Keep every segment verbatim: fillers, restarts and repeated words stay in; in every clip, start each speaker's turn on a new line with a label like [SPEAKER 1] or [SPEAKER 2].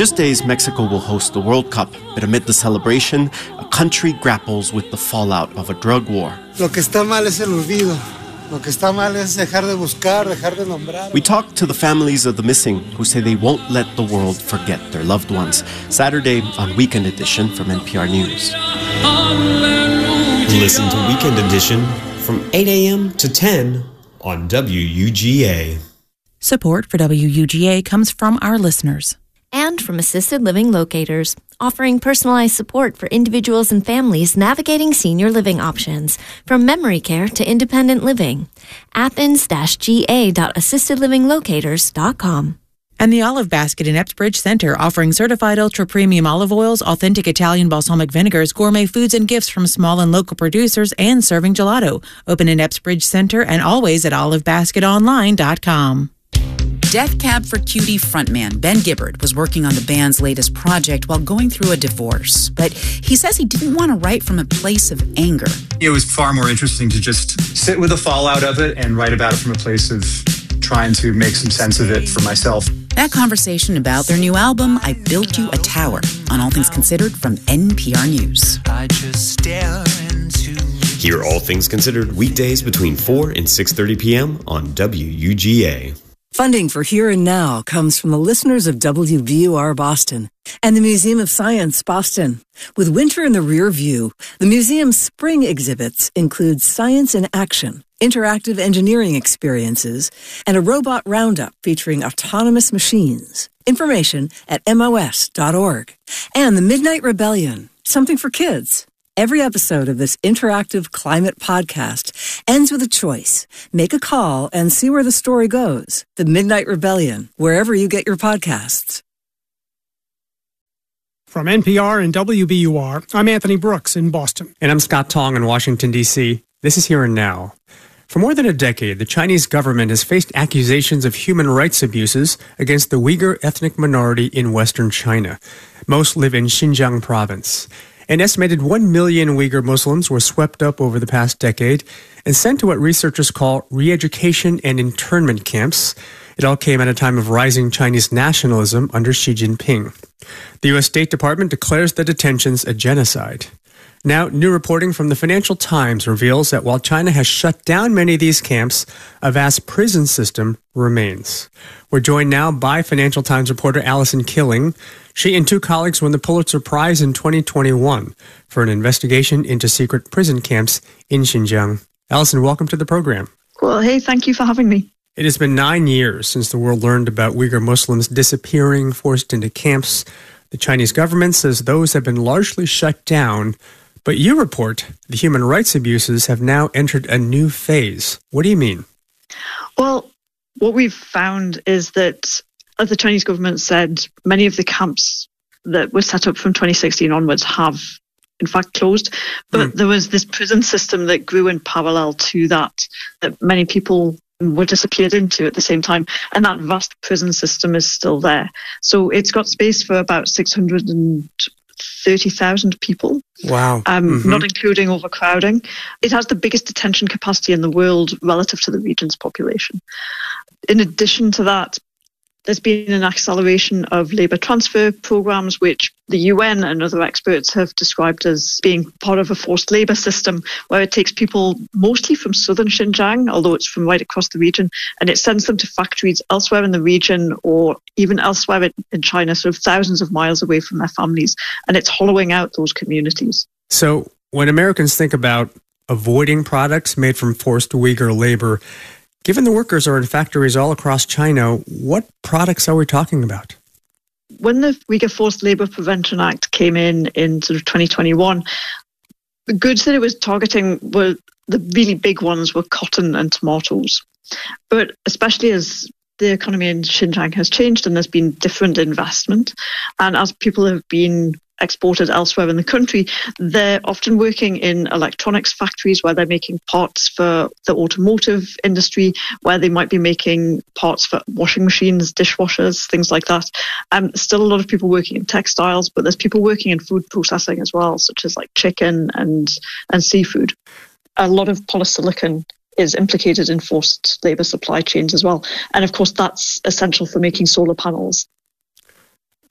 [SPEAKER 1] just days, Mexico will host the World Cup, but amid the celebration, a country grapples with the fallout of a drug war.
[SPEAKER 2] Lo que está mal es el olvido. Lo que está mal es dejar de buscar, dejar de nombrar.
[SPEAKER 1] We talked to the families of the missing who say they won't let the world forget their loved ones. Saturday on Weekend Edition from N P R News.
[SPEAKER 3] Listen to Weekend Edition from eight a.m. to ten on W U G A.
[SPEAKER 4] Support for W U G A comes from our listeners.
[SPEAKER 5] And from Assisted Living Locators, offering personalized support for individuals and families navigating senior living options, from memory care to independent living. Athens G A dot assisted living locators dot com.
[SPEAKER 4] And the Olive Basket in Epsbridge Center, offering certified ultra-premium olive oils, authentic Italian balsamic vinegars, gourmet foods and gifts from small and local producers, and serving gelato. Open in Epsbridge Center and always at olive basket online dot com.
[SPEAKER 6] Death Cab for Cutie frontman Ben Gibbard was working on the band's latest project while going through a divorce. But he says he didn't want to write from a place of anger.
[SPEAKER 7] It was far more interesting to just sit with the fallout of it and write about it from a place of trying to make some sense of it for myself.
[SPEAKER 6] That conversation about their new album, I Built You a Tower, on All Things Considered from N P R News.
[SPEAKER 3] I just stare into... Hear All Things Considered weekdays between four and six thirty p.m. on W U G A.
[SPEAKER 8] Funding for Here and Now comes from the listeners of W B U R Boston and the Museum of Science Boston. With winter in the rear view, the museum's spring exhibits include Science in Action, interactive engineering experiences, and a robot roundup featuring autonomous machines. Information at M O S dot org. And The Midnight Rebellion, something for kids. Every episode of this interactive climate podcast ends with a choice. Make a call and see where the story goes. The Midnight Rebellion, wherever you get your podcasts.
[SPEAKER 9] From N P R and W B U R, I'm Anthony Brooks in Boston.
[SPEAKER 10] And I'm Scott Tong in Washington, D C. This is Here and Now. For more than a decade, the Chinese government has faced accusations of human rights abuses against the Uyghur ethnic minority in western China. Most live in Xinjiang province. An estimated one million Uyghur Muslims were swept up over the past decade and sent to what researchers call re-education and internment camps. It all came at a time of rising Chinese nationalism under Xi Jinping. The U S State Department declares the detentions a genocide. Now, new reporting from the Financial Times reveals that while China has shut down many of these camps, a vast prison system remains. We're joined now by Financial Times reporter Allison Killing. She and two colleagues won the Pulitzer Prize in twenty twenty-one for an investigation into secret prison camps in Xinjiang. Allison, welcome to the program.
[SPEAKER 11] Well, hey, thank you for having me.
[SPEAKER 10] It has been nine years since the world learned about Uyghur Muslims disappearing, forced into camps. The Chinese government says those have been largely shut down. But you report the human rights abuses have now entered a new phase. What do you mean?
[SPEAKER 11] Well, what we've found is that, as the Chinese government said, many of the camps that were set up from twenty sixteen onwards have, in fact, closed. But mm. there was this prison system that grew in parallel to that, that many people were disappeared into at the same time. And that vast prison system is still there. So it's got space for about six hundred thirty thousand people.
[SPEAKER 10] Wow.
[SPEAKER 11] Um,
[SPEAKER 10] mm-hmm.
[SPEAKER 11] Not including overcrowding. It has the biggest detention capacity in the world relative to the region's population. In addition to that, there's been an acceleration of labour transfer programs, which the U N and other experts have described as being part of a forced labour system, where it takes people mostly from southern Xinjiang, although it's from right across the region, and it sends them to factories elsewhere in the region or even elsewhere in China, sort of thousands of miles away from their families, and it's hollowing out those communities.
[SPEAKER 10] So when Americans think about avoiding products made from forced Uyghur labour, given the workers are in factories all across China, what products are we talking about?
[SPEAKER 11] When the Uyghur Forced Labour Prevention Act came in in sort of twenty twenty-one, the goods that it was targeting were, the really big ones were cotton and tomatoes. But especially as the economy in Xinjiang has changed and there's been different investment, and as people have been exported elsewhere in the country, they're often working in electronics factories where they're making parts for the automotive industry, where they might be making parts for washing machines, dishwashers, things like that. Um, still a lot of people working in textiles, but there's people working in food processing as well, such as like chicken and, and seafood. A lot of polysilicon is implicated in forced labour supply chains as well. And of course, that's essential for making solar panels.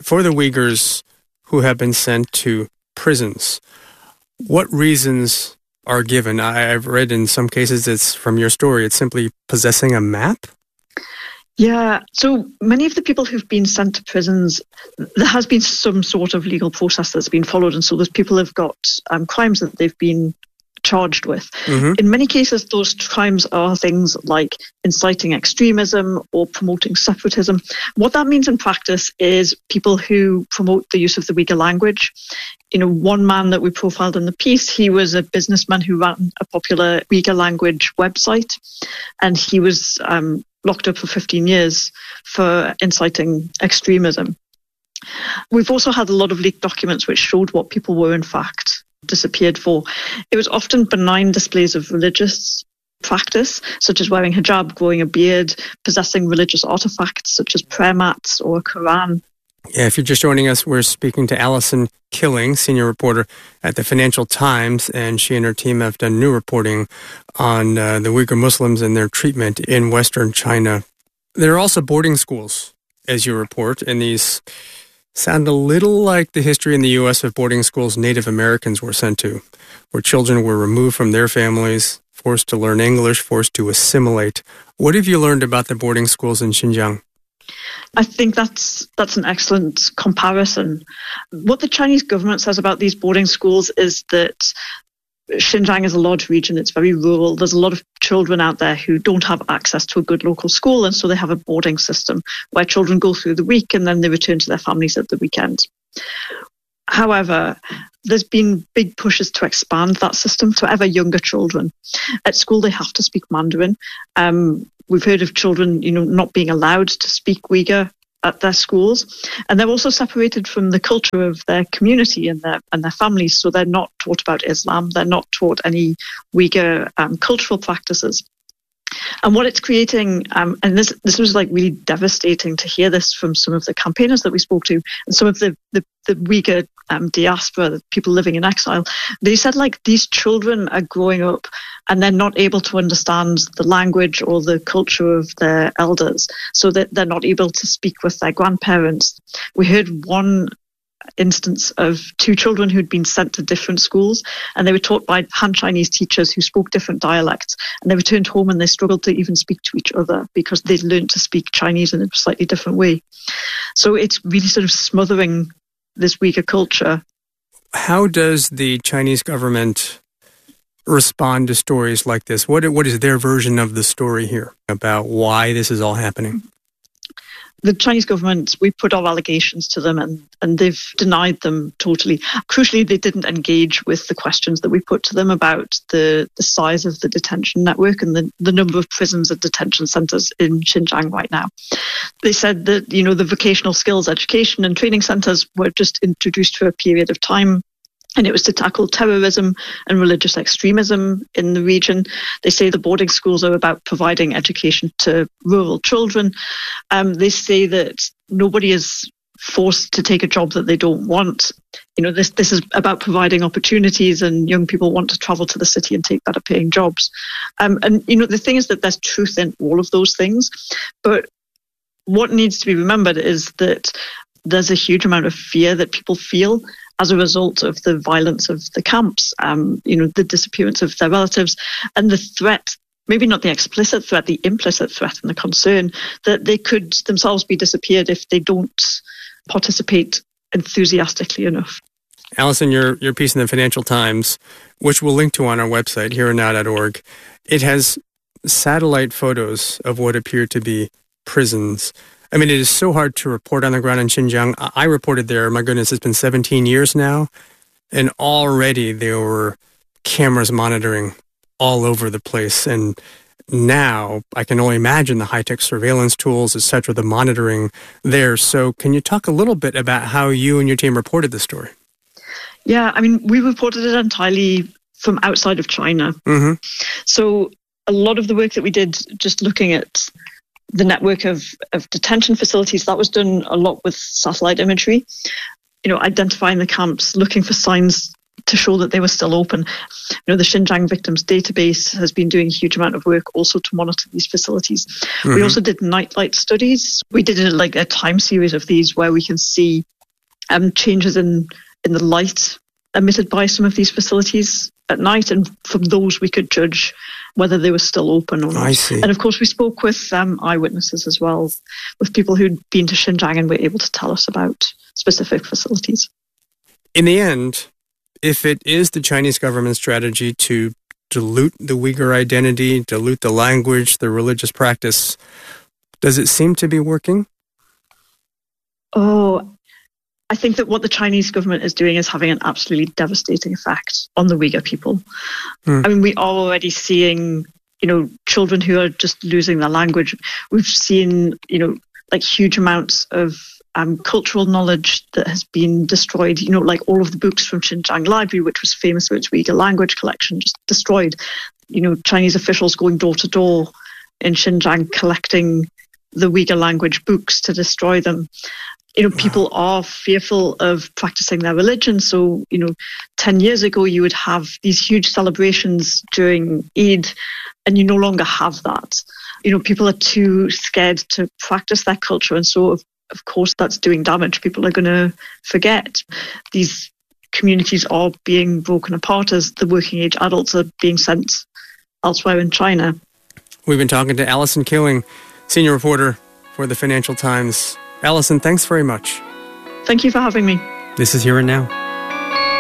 [SPEAKER 10] for the Uyghurs who have been sent to prisons, what reasons are given? I, I've read in some cases, it's from your story, it's simply possessing a map?
[SPEAKER 11] Yeah, so many of the people who've been sent to prisons, there has been some sort of legal process that's been followed, and so those people have got um, crimes that they've been charged with. Mm-hmm. In many cases, those crimes are things like inciting extremism or promoting separatism. What that means in practice is people who promote the use of the Uyghur language. You know, one man that we profiled in the piece, he was a businessman who ran a popular Uyghur language website, and he was um, locked up for fifteen years for inciting extremism. We've also had a lot of leaked documents which showed what people were in fact disappeared for. It was often benign displays of religious practice, such as wearing hijab, growing a beard, possessing religious artifacts such as prayer mats or a Quran.
[SPEAKER 10] Yeah, if you're just joining us, we're speaking to Alison Killing, senior reporter at the Financial Times, and she and her team have done new reporting on uh, the Uyghur Muslims and their treatment in Western China. There are also boarding schools, as you report, and these sound a little like the history in the U S of boarding schools Native Americans were sent to, where children were removed from their families, forced to learn English, forced to assimilate. What have you learned about the boarding schools in Xinjiang?
[SPEAKER 11] I think that's that's an excellent comparison. What the Chinese government says about these boarding schools is that Xinjiang is a large region, it's very rural. There's a lot of children out there who don't have access to a good local school, and so they have a boarding system where children go through the week and then they return to their families at the weekend. However, there's been big pushes to expand that system to ever younger children. At school, they have to speak Mandarin. Um, we've heard of children, you know, not being allowed to speak Uyghur at their schools, and they're also separated from the culture of their community and their and their families. So they're not taught about Islam. They're not taught any Uyghur um, cultural practices. And what it's creating, um, and this this was like really devastating to hear this from some of the campaigners that we spoke to, and some of the the, the Uyghur um, diaspora, the people living in exile. They said like these children are growing up and they're not able to understand the language or the culture of their elders, so that they're not able to speak with their grandparents. We heard one instance of two children who'd been sent to different schools, and they were taught by Han Chinese teachers who spoke different dialects, and they returned home and they struggled to even speak to each other because they'd learned to speak Chinese in a slightly different way. So it's really sort of smothering this Uyghur culture.
[SPEAKER 10] How does the Chinese government respond to stories like this? What what is their version of the story here about why this is all happening?
[SPEAKER 11] The Chinese government, we put our allegations to them and, and they've denied them totally. Crucially, they didn't engage with the questions that we put to them about the, the size of the detention network and the, the number of prisons and detention centres in Xinjiang right now. They said that, you know, the vocational skills education and training centres were just introduced for a period of time, and it was to tackle terrorism and religious extremism in the region. They say the boarding schools are about providing education to rural children. Um, they say that nobody is forced to take a job that they don't want. You know, this this is about providing opportunities, and young people want to travel to the city and take better paying jobs. Um, and, you know, the thing is that there's truth in all of those things. But what needs to be remembered is that there's a huge amount of fear that people feel as a result of the violence of the camps, um, you know, the disappearance of their relatives, and the threat, maybe not the explicit threat, the implicit threat and the concern that they could themselves be disappeared if they don't participate enthusiastically enough.
[SPEAKER 10] Alison, your, your piece in the Financial Times, which we'll link to on our website, here and now dot org, it has satellite photos of what appear to be prisons. I mean, it is so hard to report on the ground in Xinjiang. I reported there, my goodness, it's been seventeen years now, and already there were cameras monitoring all over the place. And now I can only imagine the high-tech surveillance tools, et cetera, the monitoring there. So can you talk a little bit about how you and your team reported the story?
[SPEAKER 11] Yeah, I mean, we reported it entirely from outside of China. Mm-hmm. So a lot of the work that we did just looking at the network of, of detention facilities, that was done a lot with satellite imagery, you know, identifying the camps, looking for signs to show that they were still open. You know, the Xinjiang Victims Database has been doing a huge amount of work also to monitor these facilities. Mm-hmm. We also did nightlight studies. We did a, like a time series of these where we can see um, changes in, in the light emitted by some of these facilities at night, and from those we could judge whether they were still open or not.
[SPEAKER 10] I see.
[SPEAKER 11] And of course we spoke with um, eyewitnesses as well, with people who'd been to Xinjiang and were able to tell us about specific facilities.
[SPEAKER 10] In the end, if it is the Chinese government's strategy to dilute the Uyghur identity, dilute the language, the religious practice, does it seem to be working?
[SPEAKER 11] Oh, I think that what the Chinese government is doing is having an absolutely devastating effect on the Uyghur people. Mm. I mean, we are already seeing, you know, children who are just losing their language. We've seen, you know, like huge amounts of um, cultural knowledge that has been destroyed. You know, like all of the books from Xinjiang Library, which was famous for its Uyghur language collection, just destroyed. You know, Chinese officials going door to door in Xinjiang collecting the Uyghur language books to destroy them. You know, people are fearful of practicing their religion. So, you know, ten years ago, you would have these huge celebrations during Eid, and you no longer have that. You know, people are too scared to practice their culture. And so, of, of course, that's doing damage. People are going to forget. These communities are being broken apart as the working age adults are being sent elsewhere in China.
[SPEAKER 10] We've been talking to Alison Killing, senior reporter for the Financial Times. Alison, thanks very much.
[SPEAKER 11] Thank you for having me.
[SPEAKER 10] This is Here and Now.